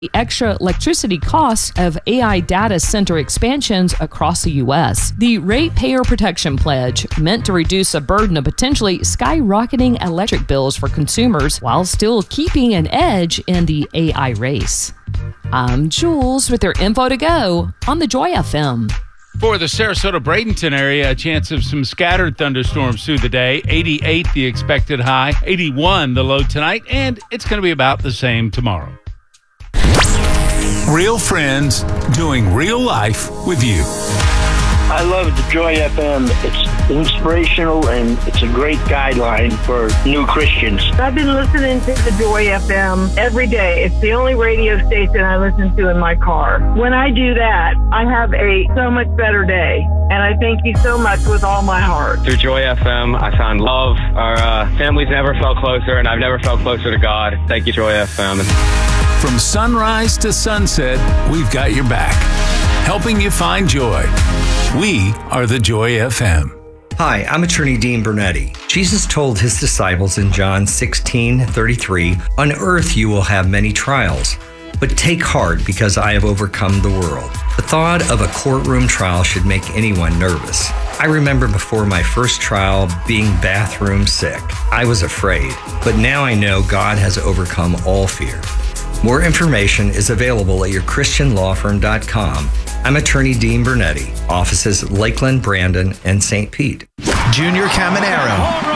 the extra electricity costs of AI data center expansions across the U.S. The Ratepayer Protection Pledge, meant to reduce the burden of potentially skyrocketing electric bills for consumers while still keeping an edge in the AI race. I'm Jules with your info to go on the Joy FM. For the Sarasota-Bradenton area, a chance of some scattered thunderstorms through the day. 88 the expected high, 81 the low tonight, and it's going to be about the same tomorrow. Real friends doing real life with you. I love the Joy FM. It's inspirational and it's a great guideline for new Christians. I've been listening to the Joy FM every day. It's the only radio station I listen to in my car. When I do that, I have a so much better day. And I thank you so much with all my heart. Through Joy FM, I found love. Our families never felt closer, and I've never felt closer to God. Thank you, Joy FM. From sunrise to sunset, we've got your back, helping you find joy. We are the Joy FM. Hi, I'm attorney Dean Bernetti. Jesus told his disciples in John 16:33, "On earth you will have many trials, but take heart because I have overcome the world." The thought of a courtroom trial should make anyone nervous. I remember before my first trial being bathroom sick. I was afraid, but now I know God has overcome all fear. More information is available at yourchristianlawfirm.com. I'm attorney Dean Bernetti, offices Lakeland, Brandon, and St. Pete. Junior Caminero,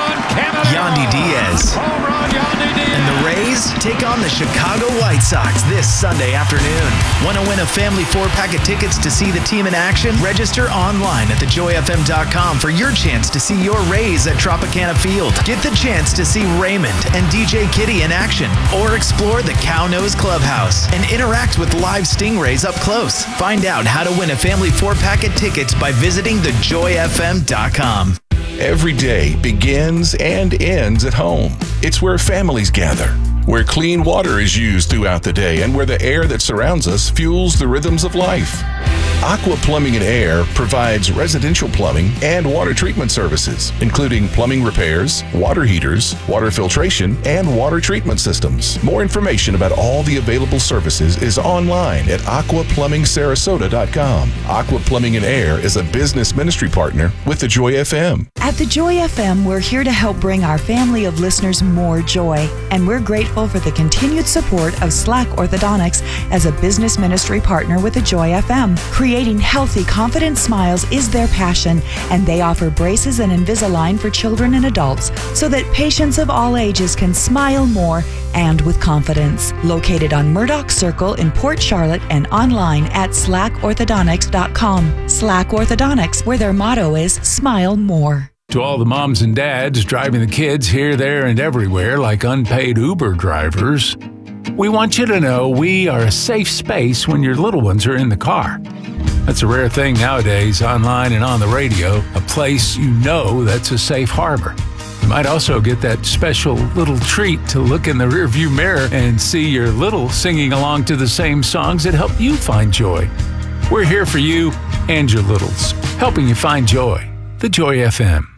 Yandy Diaz, and the Rays take on the Chicago White Sox this Sunday afternoon. Want to win a family 4-pack of tickets to see the team in action? Register online at thejoyfm.com for your chance to see your Rays at Tropicana Field. Get the chance to see Raymond and DJ Kitty in action, or explore the Cownose Clubhouse and interact with live Stingrays up close. Find out how to win a family 4-pack of tickets by visiting thejoyfm.com. Every day begins and ends at home. It's where families gather, where clean water is used throughout the day, and where the air that surrounds us fuels the rhythms of life. Aqua Plumbing and Air provides residential plumbing and water treatment services, including plumbing repairs, water heaters, water filtration, and water treatment systems. More information about all the available services is online at aquaplumbingsarasota.com. Aqua Plumbing and Air is a business ministry partner with the Joy FM. At the Joy FM, we're here to help bring our family of listeners more joy, and we're grateful for the continued support of Slack Orthodontics as a business ministry partner with the Joy FM. Creating healthy, confident smiles is their passion, and they offer braces and Invisalign for children and adults so that patients of all ages can smile more and with confidence. Located on Murdoch Circle in Port Charlotte and online at slackorthodontics.com. Slack Orthodontics, where their motto is smile more. To all the moms and dads driving the kids here, there, and everywhere like unpaid Uber drivers, we want you to know we are a safe space when your little ones are in the car. That's a rare thing nowadays, online and on the radio, a place you know that's a safe harbor. You might also get that special little treat to look in the rearview mirror and see your little singing along to the same songs that help you find joy. We're here for you and your littles, helping you find joy. The Joy FM.